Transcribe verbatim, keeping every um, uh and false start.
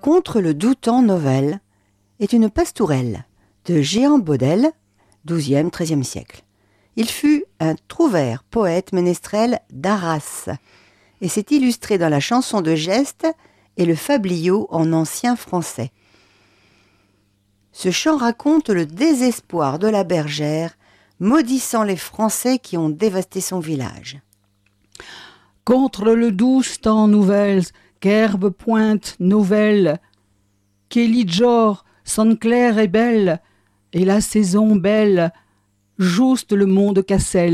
Contre le doux temps novel est une pastourelle de Jehan Bodel, douzième treizième siècle. Il fut un trouvère, poète, ménestrel d'Arras et s'est illustré dans la chanson de geste et le fabliau en ancien français. Ce chant raconte le désespoir de la bergère, maudissant les Français qui ont dévasté son village. Contre le doux temps nouvelles, qu'herbe pointe nouvelle, qu'Elijor sonne claire et belle, et la saison belle, juste le monde Cassel.